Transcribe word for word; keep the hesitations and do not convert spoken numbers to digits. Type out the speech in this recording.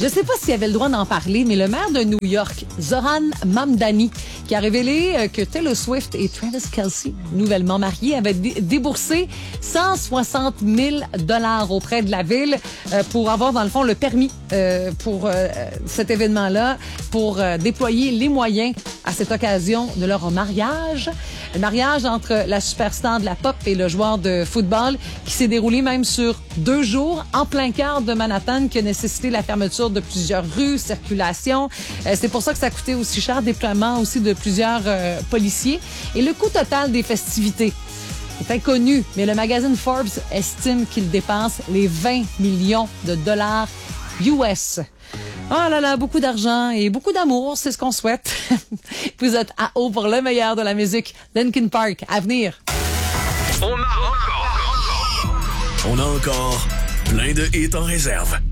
Je sais pas s'il avait le droit d'en parler, mais le maire de New York, Zoran Mamdani, qui a révélé que Taylor Swift et Travis Kelce, nouvellement mariés, avaient dé- déboursé cent soixante mille dollars auprès de la ville euh, pour avoir, dans le fond, le permis euh, pour euh, cet événement-là, pour euh, déployer les moyens à cette occasion de leur mariage. Le mariage entre la superstar de la pop et le joueur de football qui s'est déroulé même sur deux jours en plein cœur de Manhattan, qui a nécessité la fermeture de plusieurs rues, circulation. Euh, c'est pour ça que ça a coûté aussi cher, déploiement aussi de plusieurs euh, policiers. Et le coût total des festivités est inconnu, mais le magazine Forbes estime qu'il dépense les vingt millions de dollars U S. Oh là là, beaucoup d'argent et beaucoup d'amour, c'est ce qu'on souhaite. Vous êtes à haut pour le meilleur de la musique. Linkin Park, à venir. On a encore, on a encore plein de hits en réserve.